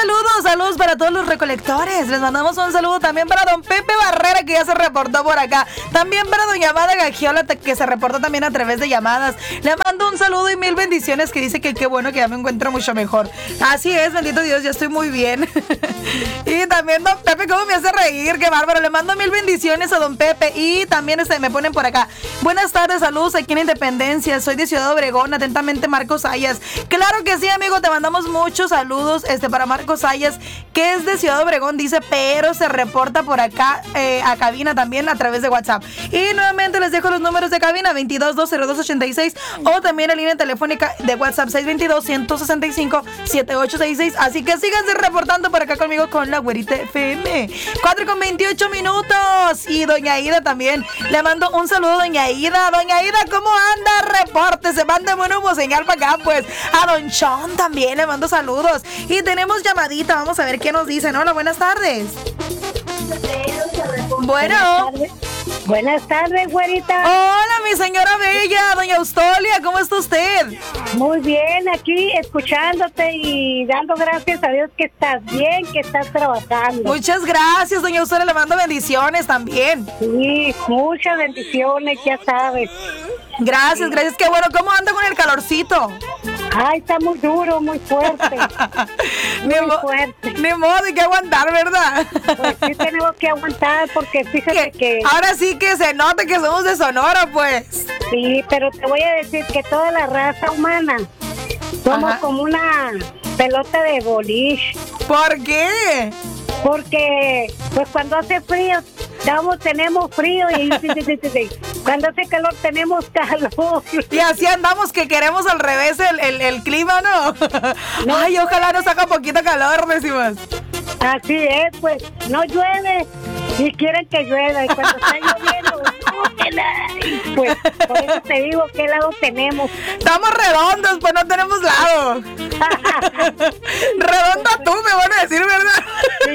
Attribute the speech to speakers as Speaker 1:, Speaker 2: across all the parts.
Speaker 1: saludos para todos los recolectores. Les mandamos un saludo también para don Pepe Barrera, que ya se reportó por acá. También para doña Amada Gagiola, que se reportó también a través de llamadas. Le mando un saludo y mil bendiciones, que dice que qué bueno, que ya me encuentro mucho mejor. Así es, bendito Dios, ya estoy muy bien. Y también don Pepe, cómo me hace reír, qué bárbaro. Le mando mil bendiciones a don Pepe. Y también me ponen por acá: buenas tardes, saludos aquí en Independencia, soy de Ciudad Obregón, atentamente Marcos Ayas. Claro que sí, amigo, te mandamos muchos saludos para Marcos Ayas, que es de Ciudad Obregón, dice, pero se reporta por acá a cabina también a través de WhatsApp. Y nuevamente les dejo los números de cabina: 22-202-86, o también la línea telefónica de WhatsApp 622-165-7866. Así que síganse reportando por acá conmigo con la Güerita FM. 4:28 minutos. Y doña Ida también, le mando un saludo, doña Ida. Doña Ida, ¿cómo anda? Repórtese, mándeme un humo señal para acá, pues. A don Sean también le mando saludos. Y tenemos llamadita, vamos a ver qué nos dicen. Hola, buenas tardes. Bueno.
Speaker 2: Buenas tardes, güerita.
Speaker 1: Hola, mi señora bella, doña Austolia, ¿cómo está usted?
Speaker 2: Muy bien, aquí escuchándote y dando gracias a Dios que estás bien, que estás trabajando.
Speaker 1: Muchas gracias, doña Austolia, le mando bendiciones también.
Speaker 2: Sí, muchas bendiciones, ya sabes.
Speaker 1: Gracias, gracias, qué bueno. ¿Cómo anda con el calorcito?
Speaker 2: Ay, está muy duro, muy fuerte. Muy fuerte.
Speaker 1: Ni modo, hay que aguantar, ¿verdad?
Speaker 2: Pues sí tenemos que aguantar, porque fíjate que...
Speaker 1: Ahora sí que se nota que somos de Sonora, pues.
Speaker 2: Sí, pero te voy a decir que toda la raza humana somos como una pelota de boliche.
Speaker 1: ¿Por qué?
Speaker 2: Porque pues cuando hace frío tenemos frío y cuando hace calor tenemos calor.
Speaker 1: Y así andamos, que queremos al revés el clima, ¿no? Ay, ojalá nos haga poquito calor, decimos.
Speaker 2: Así es, pues no llueve y quieren que llueva, y cuando está lloviendo, pues por eso te digo qué lado tenemos.
Speaker 1: Estamos redondos, pues no tenemos lado. Redonda tú, me van a decir, ¿verdad?
Speaker 2: Sí.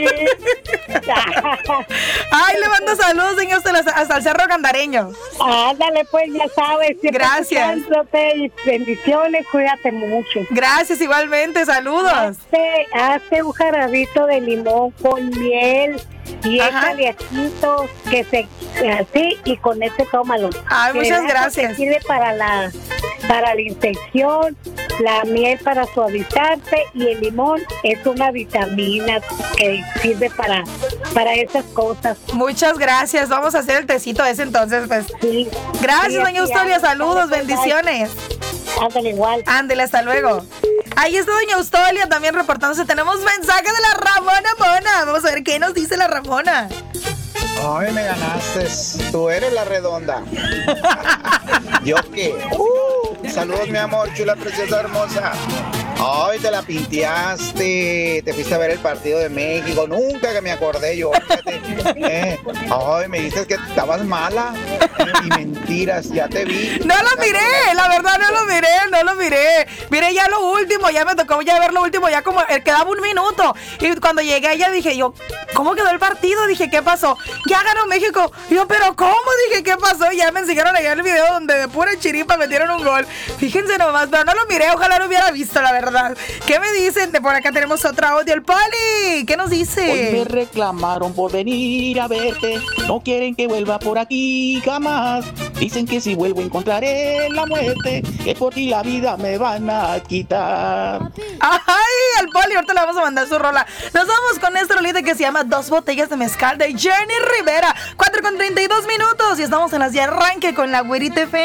Speaker 1: Ay, le mando saludos, señor, hasta el Cerro Candareño.
Speaker 2: Ándale, pues ya sabes.
Speaker 1: Gracias.
Speaker 2: Y bendiciones, cuídate mucho.
Speaker 1: Gracias, igualmente, saludos.
Speaker 2: Hazte un jarabito de limón con miel y échale ajito, que se así, y con este tómalo.
Speaker 1: Ay, muchas gracias.
Speaker 2: Sirve para la infección, la miel para suavizarte, y el limón es una vitamina que sirve para esas cosas.
Speaker 1: Muchas gracias, vamos a hacer el tecito ese entonces, pues.
Speaker 2: Sí.
Speaker 1: Gracias,
Speaker 2: sí,
Speaker 1: doña Austolia, saludos, bendiciones.
Speaker 2: Ándale, igual.
Speaker 1: Ándale, hasta luego. Ahí está doña Austolia también reportándose. Tenemos mensaje de la Ramona Mona. Vamos a ver qué nos dice la Ramona.
Speaker 3: Ay, me ganaste. Tú eres la redonda. ¿Yo qué? Saludos, mi amor, chula, preciosa, hermosa. Ay, te la pinteaste. Te fuiste a ver el partido de México. Nunca que me acordé yo. Ay, me dices que estabas mala. Y mentiras, ya te vi.
Speaker 1: No lo miré, la verdad no lo miré. Miré ya lo último, ya me tocó ya ver lo último, ya como quedaba un minuto. Y cuando llegué allá dije yo, ¿cómo quedó el partido? Dije, ¿qué pasó? Ya ganó México. Y yo, ¿pero cómo? Dije, ¿qué pasó? Y ya me enseñaron allá el video donde de pura chiripa metieron un gol. Fíjense nomás, pero no lo miré, ojalá lo hubiera visto, la verdad. ¿Qué me dicen? De por acá tenemos otro audio, el Poli. ¿Qué nos dice?
Speaker 4: Hoy me reclamaron por venir a verte. No quieren que vuelva por aquí jamás. Dicen que si vuelvo encontraré la muerte, que por ti la vida me van a quitar.
Speaker 1: Ay, al Poli, ahorita le vamos a mandar su rola. Nos vamos con esta rolita que se llama 2 botellas de mezcal de Jenny Rivera. 4:32 minutos y estamos en las de arranque con la Güerita FM.